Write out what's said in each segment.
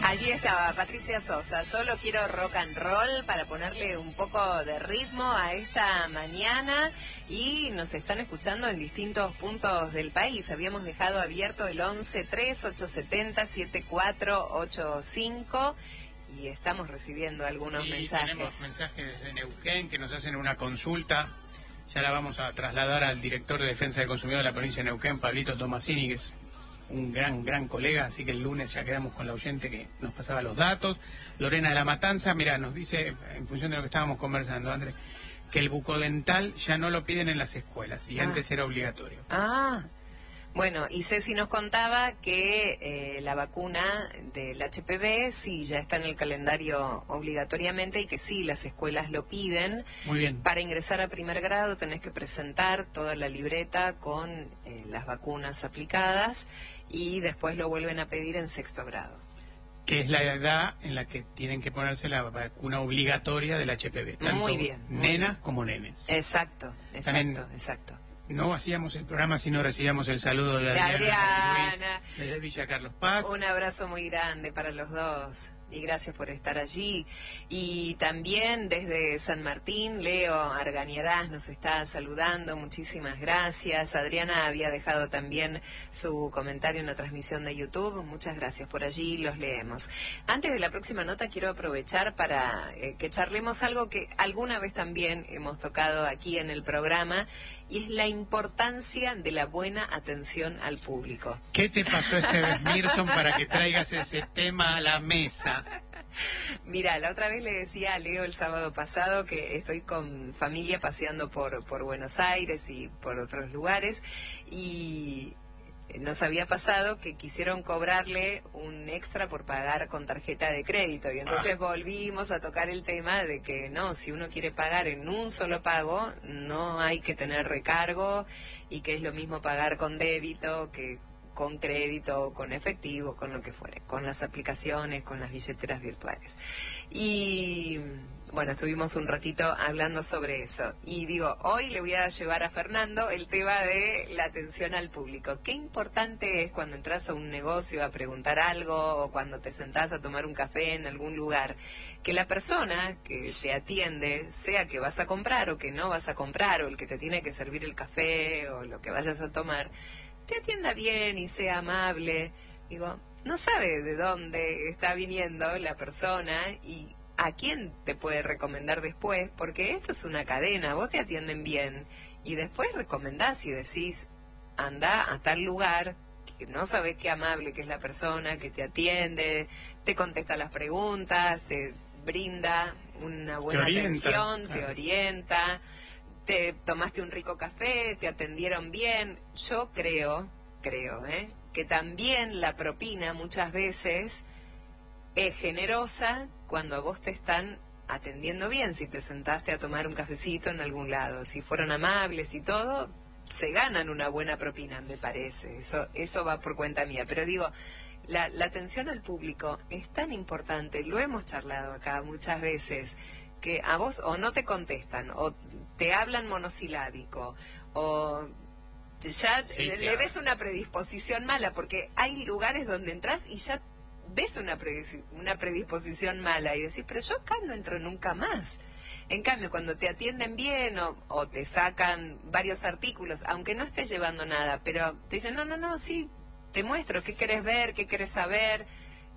Allí estaba Patricia Sosa. Solo quiero rock and roll para ponerle un poco de ritmo a esta mañana, y nos están escuchando en distintos puntos del país. Habíamos dejado abierto el 11-3870-7485 y estamos recibiendo algunos mensajes. Tenemos mensajes desde Neuquén que nos hacen una consulta. Ya la vamos a trasladar al director de Defensa del Consumidor de la provincia de Neuquén, Pablito Tomasini, que es un gran colega, así que el lunes ya quedamos con la oyente que nos pasaba los datos. Lorena de la Matanza, mira, nos dice, en función de lo que estábamos conversando, Andrés, que el bucodental ya no lo piden en las escuelas, y antes era obligatorio. Bueno, y Ceci nos contaba que la vacuna del HPV sí ya está en el calendario obligatoriamente, y que sí, las escuelas lo piden. Muy bien. Para ingresar a primer grado tenés que presentar toda la libreta con las vacunas aplicadas, y después lo vuelven a pedir en sexto grado. Que es la edad en la que tienen que ponerse la vacuna obligatoria del HPV. Tanto Muy bien. Nenas como nenes. Exacto. No hacíamos el programa si no recibíamos el saludo de Adriana Luis, desde Villa Carlos Paz. Un abrazo muy grande para los dos y gracias por estar allí. Y también desde San Martín, Leo Argañarás nos está saludando, muchísimas gracias. Adriana había dejado también su comentario en la transmisión de YouTube, muchas gracias por allí, los leemos. Antes de la próxima nota quiero aprovechar para que charlemos algo que alguna vez también hemos tocado aquí en el programa, y es la importancia de la buena atención al público. ¿Qué te pasó este vez, Mirson, para que traigas ese tema a la mesa? Mira, la otra vez le decía a Leo el sábado pasado que estoy con familia paseando por Buenos Aires y por otros lugares, y nos había pasado que quisieron cobrarle un extra por pagar con tarjeta de crédito, y entonces volvimos a tocar el tema de que no, si uno quiere pagar en un solo pago, no hay que tener recargo, y que es lo mismo pagar con débito que con crédito, con efectivo, con lo que fuere, con las aplicaciones, con las billeteras virtuales. Y bueno, estuvimos un ratito hablando sobre eso. Y digo, hoy le voy a llevar a Fernando el tema de la atención al público. Qué importante es cuando entras a un negocio a preguntar algo, o cuando te sentás a tomar un café en algún lugar, que la persona que te atiende, sea que vas a comprar o que no vas a comprar, o el que te tiene que servir el café o lo que vayas a tomar, te atienda bien y sea amable. Digo, no sabe de dónde está viniendo la persona y a quién te puede recomendar después, porque esto es una cadena. Vos te atienden bien y después recomendás y decís, anda a tal lugar, que no sabés qué amable que es la persona que te atiende, te contesta las preguntas, te brinda una buena atención, te orienta, te tomaste un rico café, te atendieron bien. Yo creo, que también la propina muchas veces es generosa cuando a vos te están atendiendo bien. Si te sentaste a tomar un cafecito en algún lado, si fueron amables y todo, se ganan una buena propina, me parece. Eso va por cuenta mía. Pero digo, la atención al público es tan importante, lo hemos charlado acá muchas veces, que a vos o no te contestan, o te hablan monosilábico, o ya le ves una predisposición mala, porque hay lugares donde entras y ya ves una predisposición mala y decís, pero yo acá no entro nunca más. En cambio, cuando te atienden bien o te sacan varios artículos, aunque no estés llevando nada, pero te dicen, no, sí, te muestro, ¿qué querés ver? ¿Qué querés saber?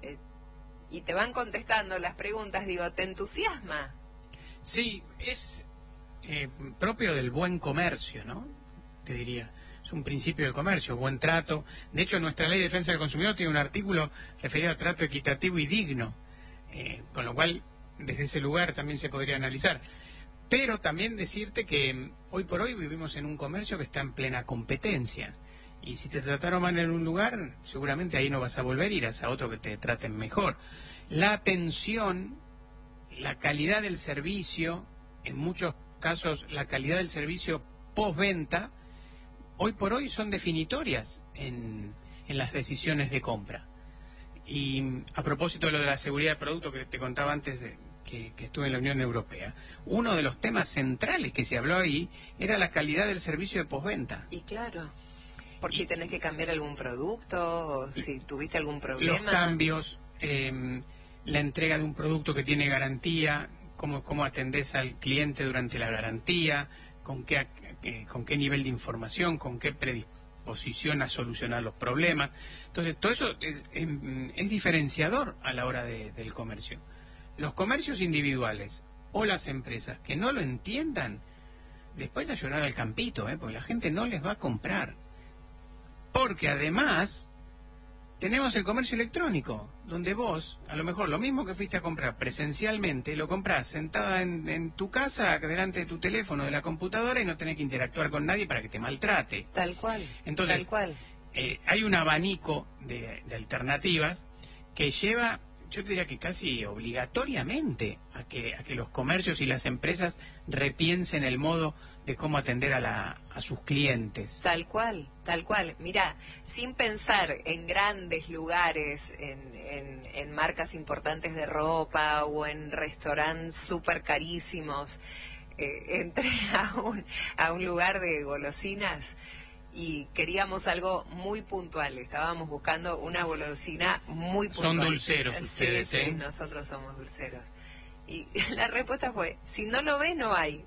Y te van contestando las preguntas, digo, te entusiasma. Sí, es propio del buen comercio, ¿no? Te diría. Es un principio del comercio, buen trato. De hecho, nuestra Ley de Defensa del Consumidor tiene un artículo referido a trato equitativo y digno, con lo cual, desde ese lugar también se podría analizar. Pero también decirte que hoy por hoy vivimos en un comercio que está en plena competencia. Y si te trataron mal en un lugar, seguramente ahí no vas a volver, irás a otro que te traten mejor. La atención, la calidad del servicio, en muchos casos la calidad del servicio postventa, hoy por hoy son definitorias en las decisiones de compra. Y a propósito de lo de la seguridad del producto que te contaba antes de que estuve en la Unión Europea, uno de los temas centrales que se habló ahí era la calidad del servicio de postventa. Y claro, por si tenés que cambiar algún producto, o si tuviste algún problema. Los cambios, la entrega de un producto que tiene garantía, cómo atendés al cliente durante la garantía, con qué nivel de información, con qué predisposición a solucionar los problemas. Entonces, todo eso es diferenciador a la hora del comercio. Los comercios individuales o las empresas que no lo entiendan, después a llorar al campito, porque la gente no les va a comprar. Porque además tenemos el comercio electrónico, donde vos, a lo mejor lo mismo que fuiste a comprar presencialmente, lo comprás sentada en tu casa, delante de tu teléfono, de la computadora, y no tenés que interactuar con nadie para que te maltrate. Tal cual. Entonces, tal cual. Hay un abanico de alternativas que lleva, yo te diría que casi obligatoriamente, a que los comercios y las empresas repiensen el modo de cómo atender a sus clientes. Tal cual, tal cual. Mira, sin pensar en grandes lugares, en marcas importantes de ropa o en restaurantes súper carísimos, entré a un lugar de golosinas y queríamos algo muy puntual. Estábamos buscando una golosina muy puntual. Son dulceros ustedes, sí, nosotros somos dulceros. Y la respuesta fue, si no lo ves, no hay.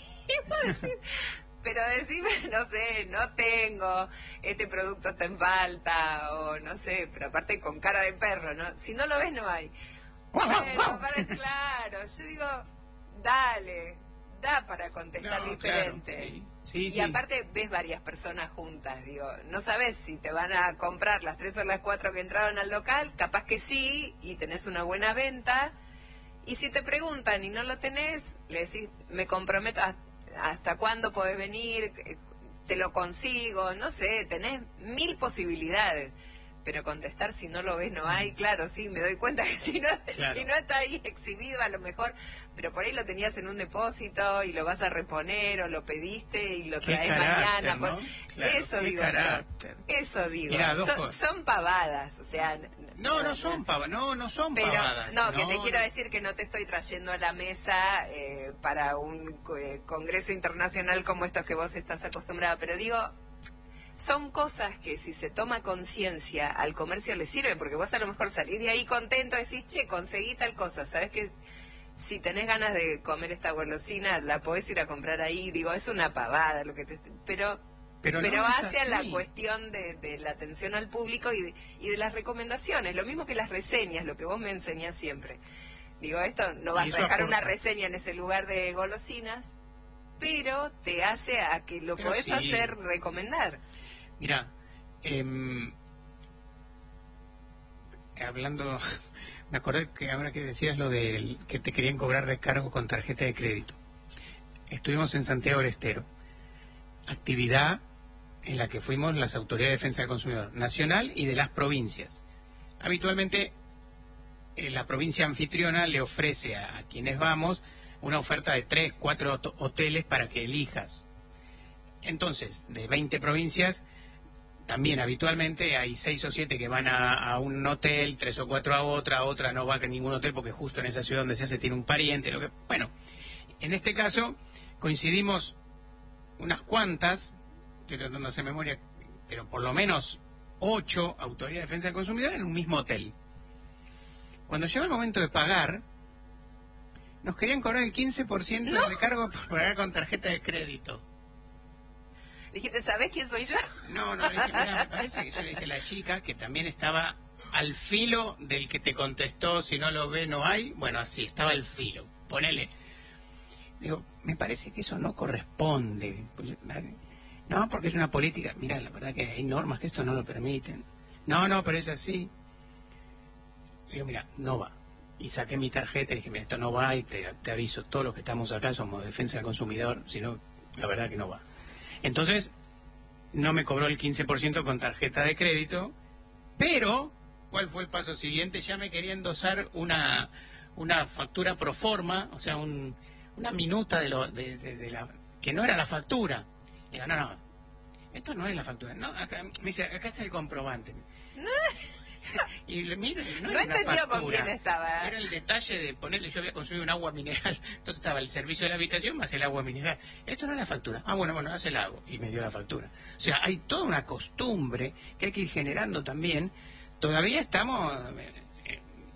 Pero decime, no sé, no tengo, este producto está en falta, o no sé, pero aparte con cara de perro, ¿no? Si no lo ves, no hay. Bueno, claro, yo digo, dale, da para contestar diferente. Claro, sí, y aparte ves varias personas juntas, digo, no sabes si te van a comprar las 3 o las 4 que entraron al local, capaz que sí, y tenés una buena venta, y si te preguntan y no lo tenés, le decís, me comprometo hasta cuándo podés venir, te lo consigo, no sé, tenés 1000 posibilidades, pero contestar si no lo ves no hay, claro, sí, me doy cuenta que si no está ahí exhibido a lo mejor, pero por ahí lo tenías en un depósito y lo vas a reponer o lo pediste y lo traes mañana, ¿no? Claro, eso digo carácter. yo, eso digo. Mirá, son pavadas, o sea... No son pavadas. No, que te quiero decir que no te estoy trayendo a la mesa para un congreso internacional como estos que vos estás acostumbrada, pero digo, son cosas que si se toma conciencia al comercio le sirve, porque vos a lo mejor salís de ahí contento, decís, che, conseguí tal cosa, ¿sabés que si tenés ganas de comer esta golosina, la podés ir a comprar ahí? Digo, es una pavada lo que te... Pero no hacia la cuestión de la atención al público y de las recomendaciones, lo mismo que las reseñas, lo que vos me enseñás siempre. Digo, esto no vas a dejar una reseña en ese lugar de golosinas, pero te hace a que lo podés hacer recomendar. Mira, hablando, me acordé que ahora que decías lo de que te querían cobrar recargo con tarjeta de crédito. Estuvimos en Santiago del Estero, actividad en la que fuimos las autoridades de defensa del consumidor nacional y de las provincias. Habitualmente la provincia anfitriona le ofrece a quienes vamos una oferta de 3, 4 hoteles para que elijas. Entonces, de 20 provincias, también habitualmente hay 6 o 7 que van a un hotel, 3 o 4 a otra no va a ningún hotel porque justo en esa ciudad donde se hace tiene un pariente. Bueno, en este caso coincidimos unas cuantas, estoy tratando de hacer memoria, pero por lo menos 8 autoridades de defensa del consumidor en un mismo hotel. Cuando llegó el momento de pagar, nos querían cobrar el 15% de recargo por pagar con tarjeta de crédito. Dijiste, ¿sabés quién soy yo? No, le dije, mira, me parece que yo le dije a la chica que también estaba al filo del que te contestó, si no lo ve no hay. Bueno, así, estaba al filo, ponele. Digo, me parece que eso no corresponde. No, porque es una política. Mira, la verdad que hay normas que esto no lo permiten. No, pero es así. Digo, mira, no va. Y saqué mi tarjeta y dije, mira, esto no va y te aviso, todos los que estamos acá somos defensa del consumidor, sino la verdad que no va. Entonces, no me cobró el 15% con tarjeta de crédito, pero, ¿cuál fue el paso siguiente? Ya me quería endosar una factura pro forma, o sea, una minuta de la que no era la factura. Digo, no, esto no es la factura. No, acá, me dice, acá está el comprobante. Y mire, no entendió con quién estaba. Era el detalle de ponerle, yo había consumido un agua mineral, entonces estaba el servicio de la habitación más el agua mineral. Esto no es la factura. Bueno, hace el agua. Y me dio la factura. O sea, hay toda una costumbre que hay que ir generando también. Todavía estamos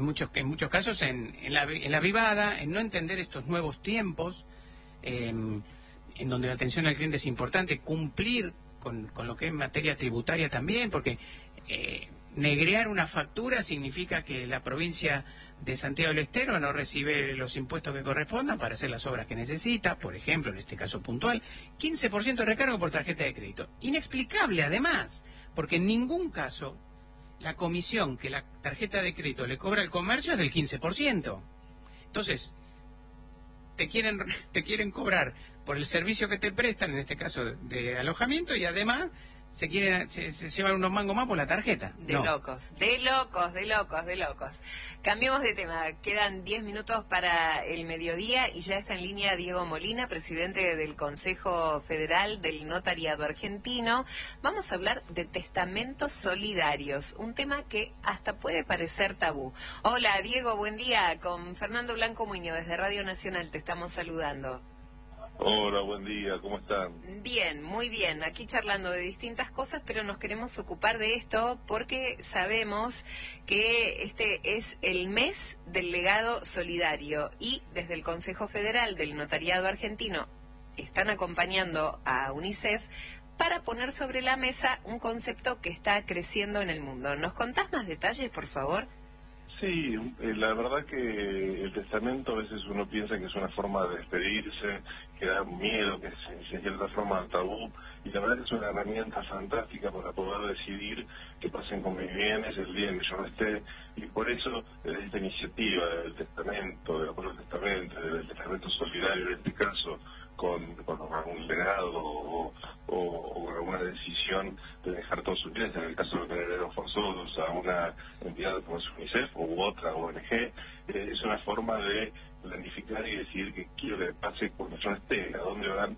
en muchos casos en la vivada, en no entender estos nuevos tiempos, en donde la atención al cliente es importante, cumplir con lo que es materia tributaria también, porque negrear una factura significa que la provincia de Santiago del Estero no recibe los impuestos que correspondan para hacer las obras que necesita, por ejemplo, en este caso puntual, 15% de recargo por tarjeta de crédito. Inexplicable además, porque en ningún caso la comisión que la tarjeta de crédito le cobra al comercio es del 15%. Entonces, te quieren cobrar por el servicio que te prestan, en este caso de alojamiento, y además se llevan unos mangos más por la tarjeta. De locos. Cambiemos de tema. Quedan 10 minutos para el mediodía y ya está en línea Diego Molina, presidente del Consejo Federal del Notariado Argentino. Vamos a hablar de testamentos solidarios, un tema que hasta puede parecer tabú. Hola Diego, buen día. Con Fernando Blanco Muñoz desde Radio Nacional te estamos saludando. Hola, buen día, ¿cómo están? Bien, muy bien. Aquí charlando de distintas cosas, pero nos queremos ocupar de esto porque sabemos que este es el mes del legado solidario y desde el Consejo Federal del Notariado Argentino están acompañando a UNICEF para poner sobre la mesa un concepto que está creciendo en el mundo. ¿Nos contás más detalles, por favor? Sí, la verdad que el testamento a veces uno piensa que es una forma de despedirse, que da miedo, que es en cierta forma tabú, y la verdad que es una herramienta fantástica para poder decidir qué pasen con mis bienes el día en que yo no esté, y por eso esta iniciativa del testamento, del acuerdo de testamento, del testamento solidario en este caso, con algún legado o alguna decisión de dejar todos sus bienes, en el caso de los herederos forzosos, a una entidad como es UNICEF u otra ONG, es una forma de planificar y decidir qué quiero que pase cuando yo no esté, a dónde van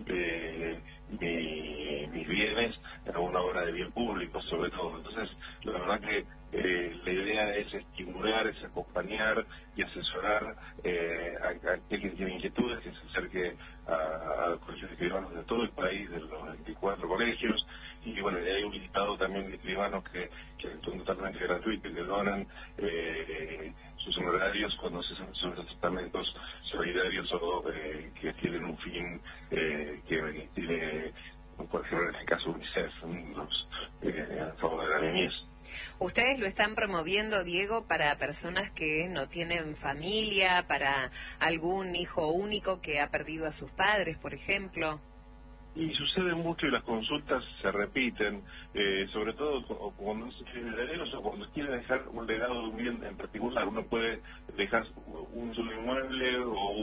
mis bienes, a una obra de bien público sobre todo. Entonces, la verdad que la idea es estimular, es acompañar y asesorar a aquel que tiene inquietudes, que se acerque a colegios de escribanos de todo el país, de los 24 colegios, y bueno, hay un listado también de escribanos que son totalmente gratuitos y que donan sus honorarios cuando se hacen sus testamentos solidarios o que tienen un fin que tiene, por ejemplo, en este caso UNICEF, a favor de la niñez. Ustedes lo están promoviendo, Diego, para personas que no tienen familia, para algún hijo único que ha perdido a sus padres, por ejemplo. Y sucede mucho y las consultas se repiten, sobre todo cuando se tienen herederos o cuando quiere dejar un legado de un bien en particular. Uno puede dejar un solo inmueble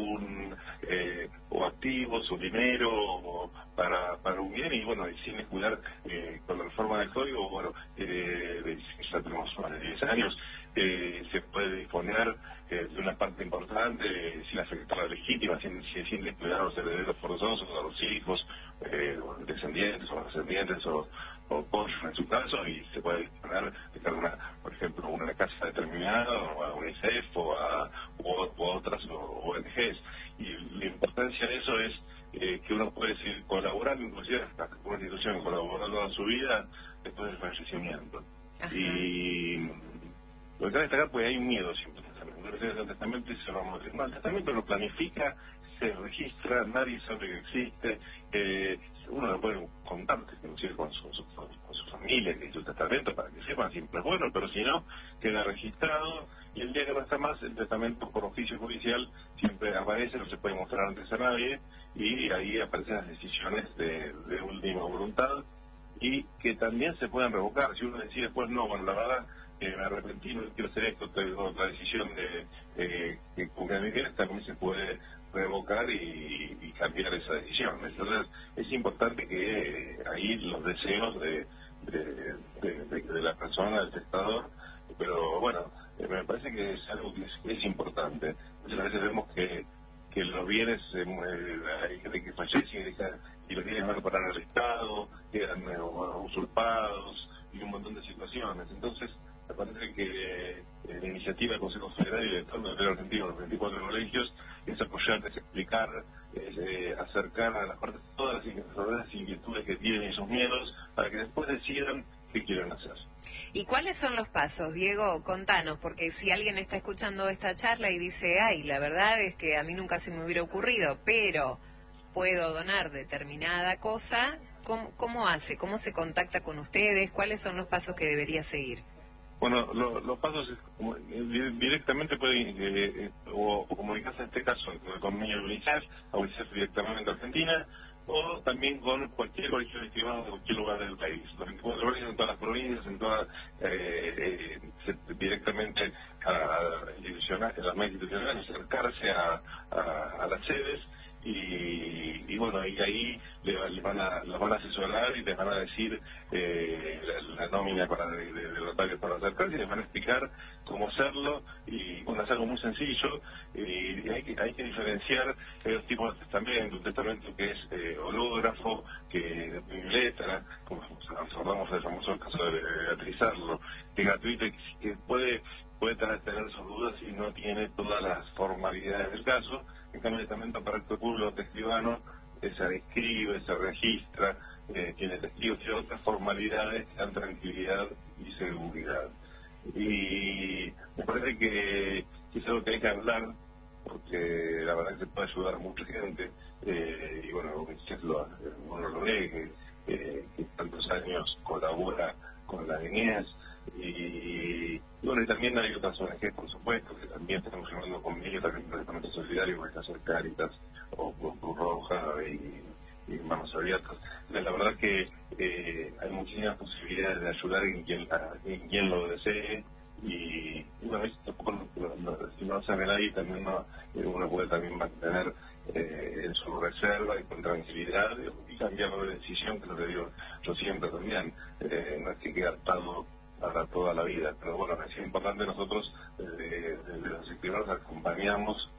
o activos o dinero para un bien y bueno, y sin descuidar con la reforma del código, bueno, ya tenemos más de 10 años, se puede disponer de una parte importante sin afectar a la legítima, sin descuidar a los herederos forzosos, a los hijos, descendientes o ascendientes o cónyuges en su caso, y se puede disponer de por ejemplo, una casa determinada o a UNICEF o a otras ONGs. Y la importancia de eso es que uno puede seguir colaborando, inclusive hasta con una institución colaborando toda su vida después del fallecimiento. Ajá. Y lo que cabe destacar, pues hay un miedo siempre. El testamento dice, vamos, el testamento lo planifica, se registra, nadie sabe que existe, uno lo puede contar, inclusive con su familia, que hizo el testamento, para que sepan, siempre es bueno, pero si no, queda registrado, y el día que no está más, el testamento por oficio judicial siempre aparece, no se puede mostrar antes a nadie, y ahí aparecen las decisiones de última voluntad, y que también se pueden revocar. Si uno decide después, no, bueno, la verdad, me arrepentí, no quiero hacer esto, tengo otra decisión que con mi bienes, también se puede revocar y cambiar esa decisión. Entonces, es importante que ahí los deseos de la persona, del testador, pero bueno, me parece que es algo que es importante. Muchas veces vemos que los bienes, hay gente que fallece y los bienes van a parar al Estado, quedan usurpados y un montón de situaciones. Entonces, me parece que la iniciativa del Consejo Federal y del Estado Argentino, los 24 colegios, es apoyar, es explicar, es acercar a las partes todas las inquietudes que tienen y sus miedos, para que después decidan qué quieren hacer. ¿Y cuáles son los pasos, Diego? Contanos, porque si alguien está escuchando esta charla y dice, ay, la verdad es que a mí nunca se me hubiera ocurrido, pero puedo donar determinada cosa, ¿cómo hace? ¿Cómo se contacta con ustedes? ¿Cuáles son los pasos que debería seguir? Bueno, los pasos directamente pueden o comunicarse en este caso con UNICEF, a UNICEF directamente a Argentina, o también con cualquier colegio de escribanos de cualquier lugar del país. Los 24 horas en todas las provincias, directamente a las más institucionales, acercarse a las sedes y bueno, y ahí los van a asesorar y les van a decir la nómina de notarios para acercarse, y les van a explicar cómo hacerlo, y bueno, es algo muy sencillo, y hay que diferenciar los tipos de testamento, un testamento que es hológrafo, que de letra, como nos acordamos del famoso caso de Beatrizarlo, que es gratuito y que puede tener sus dudas y no tiene todas las formalidades del caso. En cambio, el testamento para acto público de escribano se escribe, se registra, tiene testigos y otras formalidades que dan tranquilidad y seguridad. Y me parece que es algo que hay que hablar, porque la verdad es que se puede ayudar a mucha gente, y bueno, uno lo ve, que tantos años colabora con la niñez, y bueno, y también hay otras ONG, por supuesto, que también estamos llevando conmigo, también por el Departamento Solidario, como está hacer Cáritas, o Cruz Roja, y Manos Abiertas. La verdad que hay muchísimas posibilidades de ayudar en quien lo desee, y bueno, si no se ve nadie, también uno puede también mantener en su reserva y con tranquilidad, y cambiar de decisión, que lo que digo yo siempre también, no es que quede atado para toda la vida, pero bueno, es importante, nosotros desde los escribanos acompañamos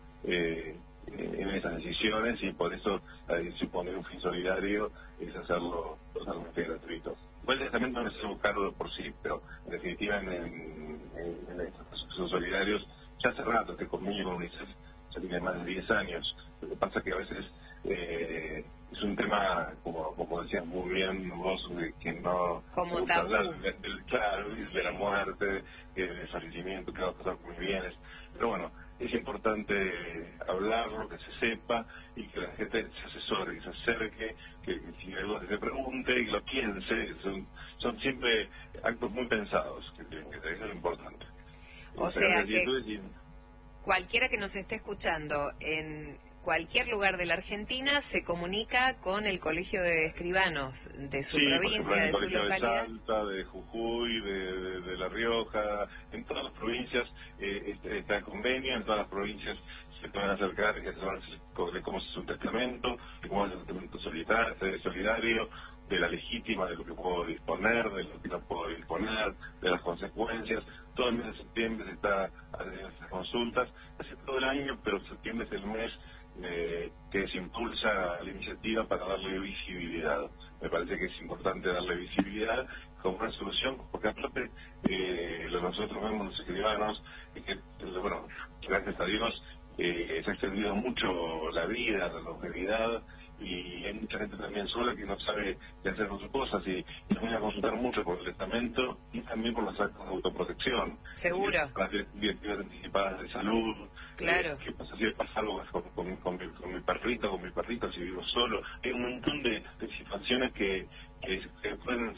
en esas decisiones, y por eso supone un fin solidario es hacerlo totalmente gratuito. Igual el testamento no es algo caro de por sí, pero en definitiva en estos procesos solidarios ya hace rato que conmigo con UNICEF ya tiene más de 10 años. Lo que pasa es que a veces es un tema, como decías muy bien vos, que no como tabú, hablar de la muerte, del fallecimiento, que va a pasar con mis bienes, pero bueno, es importante hablarlo, que se sepa, y que la gente se asesore, que se acerque, que si algo se pregunte y que lo piense. Son siempre actos muy pensados, que tienen que ser, eso es lo importante. O sea que cualquiera que nos esté escuchando en cualquier lugar de la Argentina se comunica con el Colegio de Escribanos de su provincia, de su localidad. De Salta, de Jujuy, de La Rioja, en todas las provincias está el convenio, en todas las provincias se pueden acercar y de cómo se hace un testamento, de cómo es el testamento solidario, de la legítima, de lo que puedo disponer, de lo que no puedo disponer, de las consecuencias. Todo el mes de septiembre se está haciendo esas consultas, hace todo el año, pero septiembre es el mes que se impulsa la iniciativa para darle visibilidad. Me parece que es importante darle visibilidad como una solución, porque aparte lo que nosotros vemos los escribanos es que, bueno, gracias a Dios se ha extendido mucho la vida, la longevidad, y hay mucha gente también sola que no sabe qué hacer con sus cosas, y nos viene a consultar mucho por el testamento y también por los actos de autoprotección. Seguro. Las directivas anticipadas de salud. Claro. ¿Qué pasa si pasa algo con mi perrito, con mi perrito, si vivo solo? Hay un montón de situaciones que pueden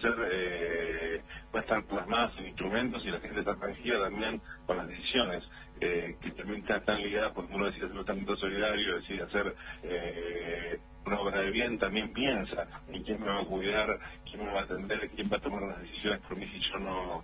estar plasmadas en instrumentos, y la gente está tranquila también con las decisiones que también están ligadas, porque uno decide hacer un testamento solidario, decide hacer una obra de bien, también piensa en quién me va a cuidar, quién me va a atender, quién va a tomar las decisiones por mí si yo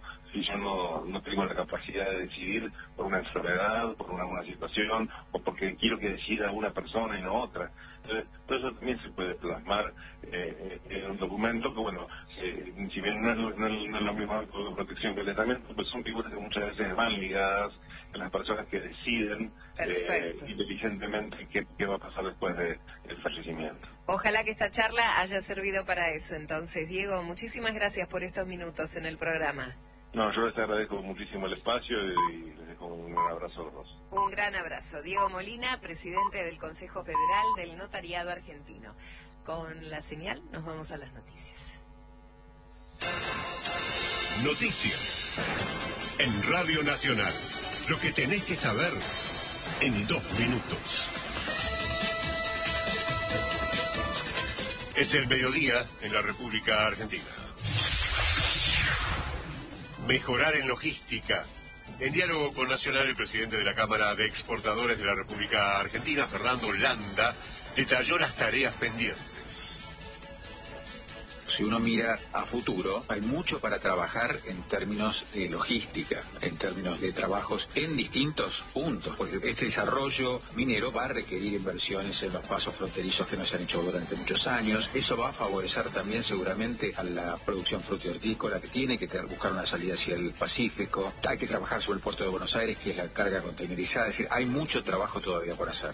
no tengo la capacidad de decidir por una enfermedad, por una situación, o porque quiero que decida una persona y no otra. Entonces, todo eso también se puede plasmar en un documento que, bueno, si bien no es lo mismo de protección que el testamento, pues son figuras que muchas veces van ligadas a las personas que deciden inteligentemente qué va a pasar después del fallecimiento. Ojalá que esta charla haya servido para eso. Entonces, Diego, muchísimas gracias por estos minutos en el programa. No, yo les agradezco muchísimo el espacio y les dejo un gran abrazo a los dos. Un gran abrazo. Diego Molina, presidente del Consejo Federal del Notariado Argentino. Con la señal nos vamos a las noticias. Noticias. En Radio Nacional. Lo que tenés que saber en 2 minutos. Es el mediodía en la República Argentina. Mejorar en logística. En diálogo con Nacional, el presidente de la Cámara de Exportadores de la República Argentina, Fernando Landa, detalló las tareas pendientes. Si uno mira a futuro, hay mucho para trabajar en términos de logística, en términos de trabajos en distintos puntos, porque este desarrollo minero va a requerir inversiones en los pasos fronterizos que no se han hecho durante muchos años. Eso va a favorecer también seguramente a la producción frutícola, que tiene que buscar una salida hacia el Pacífico. Hay que trabajar sobre el puerto de Buenos Aires, que es la carga containerizada. Es decir, hay mucho trabajo todavía por hacer.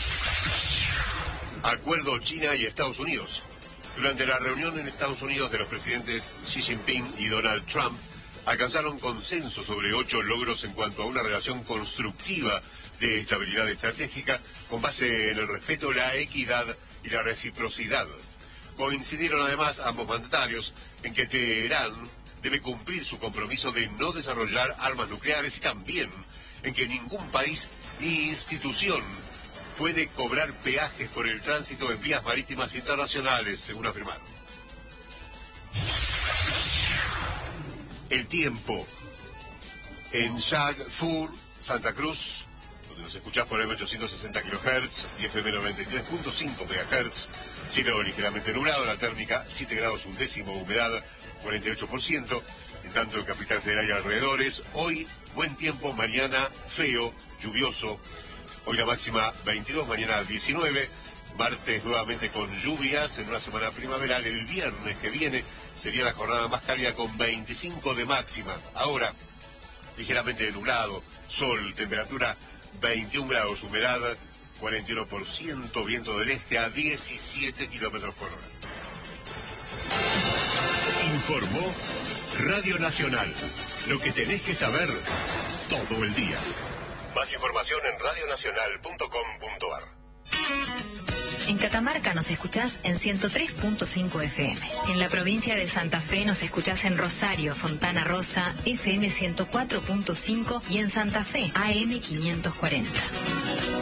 Acuerdo China y Estados Unidos. Durante la reunión en Estados Unidos de los presidentes Xi Jinping y Donald Trump, alcanzaron consenso sobre 8 logros en cuanto a una relación constructiva de estabilidad estratégica con base en el respeto, la equidad y la reciprocidad. Coincidieron además ambos mandatarios en que Teherán debe cumplir su compromiso de no desarrollar armas nucleares y también en que ningún país ni institución puede cobrar peajes por el tránsito en vías marítimas internacionales, según afirmaron. El tiempo. En Shagfur, Santa Cruz, donde nos escuchás por M860 kHz y FM 93.5 MHz, cielo ligeramente nublado, la térmica 7 grados 1/10, humedad 48%, en tanto en Capital Federal y alrededores, hoy buen tiempo, mañana feo, lluvioso. Hoy la máxima 22, mañana 19, martes nuevamente con lluvias en una semana primaveral. El viernes que viene sería la jornada más cálida con 25 de máxima. Ahora, ligeramente nublado, sol, temperatura 21 grados, humedad 41%, viento del este a 17 kilómetros por hora. Informó Radio Nacional. Lo que tenés que saber todo el día. Más información en radionacional.com.ar. En Catamarca nos escuchás en 103.5 FM. En la provincia de Santa Fe nos escuchás en Rosario, Fontana Rosa, FM 104.5 y en Santa Fe, AM 540.